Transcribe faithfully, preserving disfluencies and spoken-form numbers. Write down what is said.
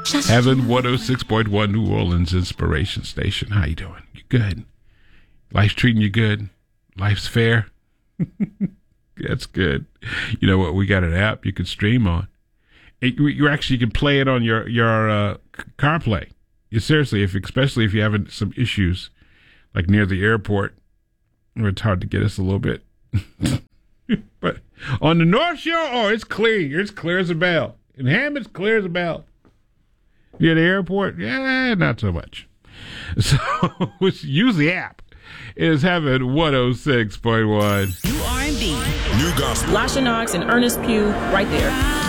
Heaven one oh six point one, New Orleans Inspiration Station. How you doing? You good? Life's treating you good? Life's fair? That's good. You know what? We got an app you can stream on. It, you actually can play it on your your uh, CarPlay. You seriously, if especially if you're having some issues, like near the airport, where it's hard to get us a little bit. But on the North Shore, oh, it's clear. It's clear as a bell. In Hammond, it's clear as a bell. Near the airport, yeah, not so much. So use the app. It is Heaven one oh six point one. New R and B. New gospel. Lasha Knox and Ernest Pugh right there.